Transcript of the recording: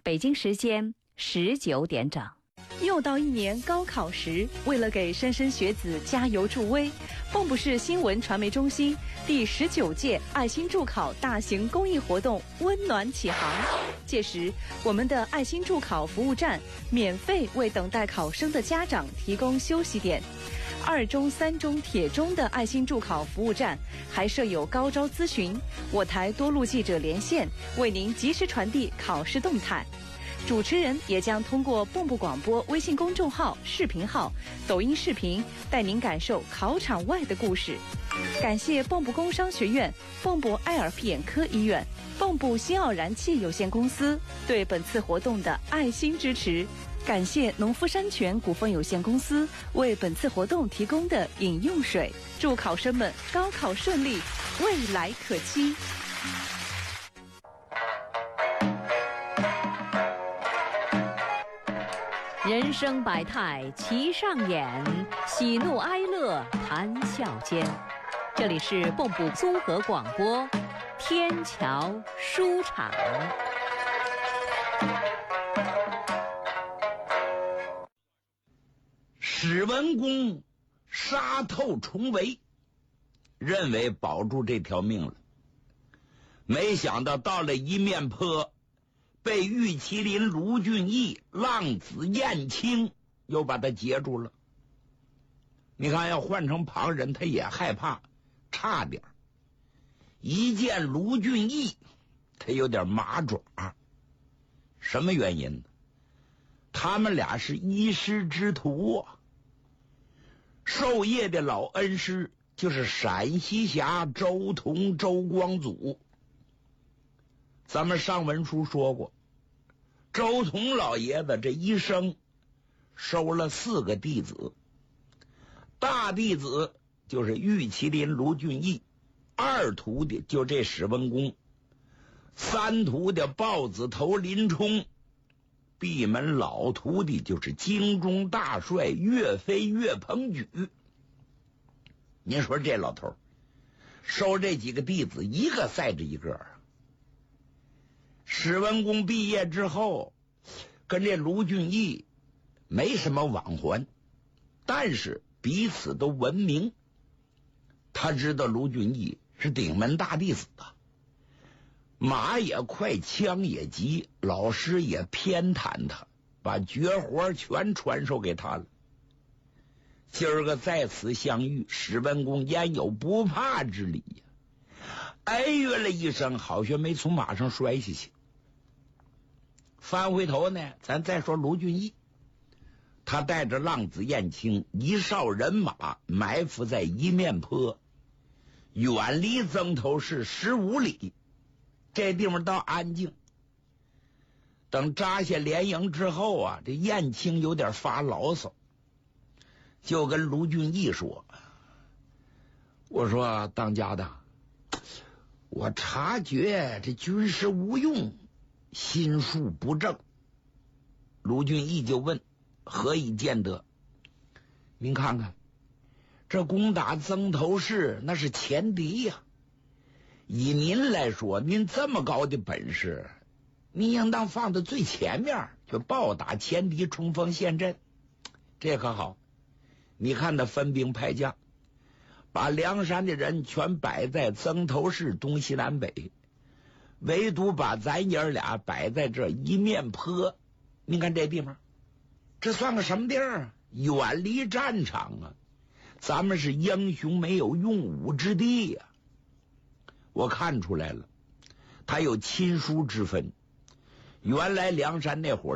北京时间19点整。 又到一年高考时，为了给莘莘学子加油助威，蚌埠市新闻传媒中心第19届爱心助考大型公益活动温暖启航。届时，我们的爱心助考服务站免费为等待考生的家长提供休息点。2中、3中、铁中的爱心助考服务站还设有高招咨询，我台多路记者连线，为您及时传递考试动态。主持人也将通过蚌埠广播微信公众号、视频号、抖音视频，带您感受考场外的故事。感谢蚌埠工商学院、蚌埠爱尔皮眼科医院、蚌埠新奥燃气有限公司对本次活动的爱心支持。感谢农夫山泉股份有限公司为本次活动提供的饮用水。祝考生们高考顺利，未来可期。 人生百态齐上演，喜怒哀乐谈笑间。这里是蚌埠综合广播天桥书场。 史文恭杀透重围，认为保住这条命了，没想到到了一面坡，被玉麒麟卢俊义、浪子燕青又把他截住了。你看，要换成旁人，他也害怕，差点一见卢俊义，他有点麻爪。什么原因呢？他们俩是一师之徒啊。授业的老恩师就是陕西侠周同、周光祖。咱们上文书说过，周同老爷子这一生收了4个弟子，大弟子就是玉麒麟卢俊义，二徒弟就这史文恭，三徒弟豹子头林冲，闭门老徒弟就是京中大帅岳飞岳鹏举。您说这老头收这几个弟子，一个赛着一个啊。史文恭毕业之后跟这卢俊义没什么往还，但是彼此都闻名。他知道卢俊义是顶门大弟子啊，马也快，枪也急，老师也偏袒他，把绝活全传授给他了。今儿个在此相遇，史文恭焉有不怕之理呀？哎呦了一声，好像没从马上摔下去。翻回头呢，咱再说卢俊义，他带着浪子燕青一哨人马埋伏在一面坡，远离曾头市15里。这地方倒安静。等扎下连营之后啊，这燕青有点发牢骚，就跟卢俊义说：“我说当家的，我察觉这军师无用，心术不正。”卢俊义就问：“何以见得？”您看看，这攻打曾头市那是前敌呀。以您来说，您这么高的本事，您应当放在最前面，就暴打前敌，冲锋陷阵。这可好，你看他分兵派将，把梁山的人全摆在曾头市东西南北，唯独把咱爷俩摆在这一面坡。你看这地方，这算个什么地儿啊？远离战场啊！咱们是英雄没有用武之地呀。我看出来了，他有亲疏之分。原来梁山那伙